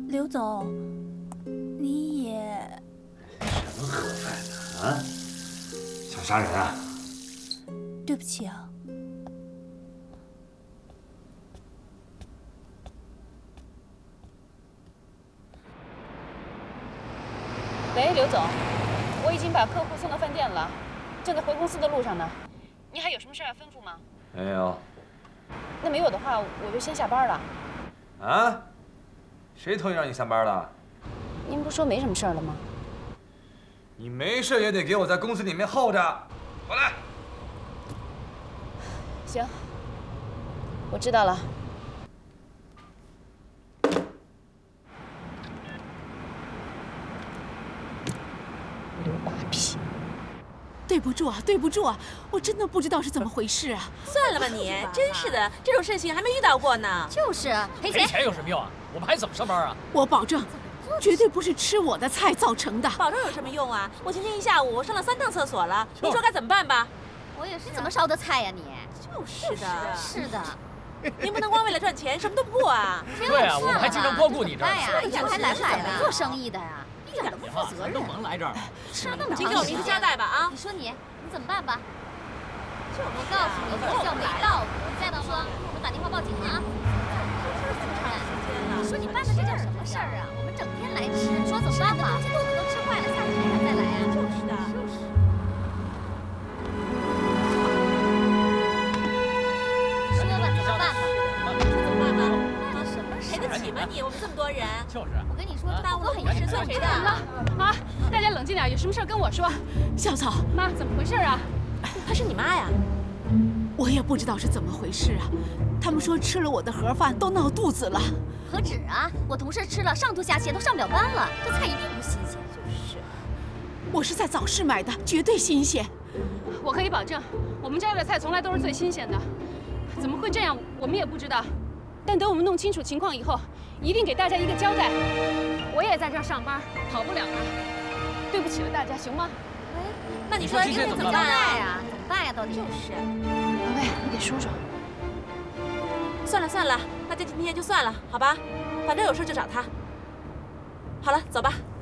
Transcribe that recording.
刘总，你也什么盒饭呢？啊，想杀人啊？ 对不起啊。 喂，刘总，我已经把客户送到饭店了，正在回公司的路上呢。你还有什么事要吩咐吗？ 没有。 那没有的话，我就先下班了。 啊？谁同意让你下班了？ 您不说没什么事儿了吗？ 你没事也得给我在公司里面候着。过来。 行，我知道了。刘八皮。 对不住啊，对不住啊，我真的不知道是怎么回事啊！ 算了吧你，真是的，这种事情还没遇到过呢。 就是赔钱。 赔钱有什么用啊？我们还怎么上班啊？ 我保证，绝对不是吃我的菜造成的。 保证有什么用啊？我今天一下午上了3趟厕所了，你说该怎么办吧？ 我也是。你怎么烧的菜呀你？ 就是的， 是的。 您不能光为了赚钱什么都不顾啊！ 对啊，我们还经常光顾你这儿。 哎呀，一整天来不来的？做生意的呀，一点都不负责任。 都甭来这儿。 吃了那么长时间。 请给我明交代吧啊！ 你说你怎么办吧？我告诉你，这叫没道德。再不说，我打电话报警啊！你说你办的这叫什么事儿啊？我们整天来吃，说怎么办吧？这肚子都吃坏了，下次还敢再来啊？ 就是的。 说吧，怎么办吧？ 怎么办吧？ 什么事？ 赔得起吗你？我们这么多人。 就是。 我跟你说， 耽误了我是算谁的？ 妈，大家冷静点，有什么事跟我说。 小草， 妈，怎么回事啊？ 她是你妈呀？ 我也不知道是怎么回事啊。他们说吃了我的盒饭都闹肚子了。 何止啊！我同事吃了上吐下泻，都上不了班了。这菜一定不新鲜。 就是。 我是在早市买的，绝对新鲜。 我可以保证，我们这儿的菜从来都是最新鲜的。怎么会这样，我们也不知道。但等我们弄清楚情况以后，一定给大家一个交代。我也在这儿上班，跑不了了。对不起了大家，行吗？ 哎， 那你说应该怎么办呀？怎么办呀？到底就是。 老魏，你给说说。 算了，大家今天就算了，好吧？反正有事就找他。好了，走吧。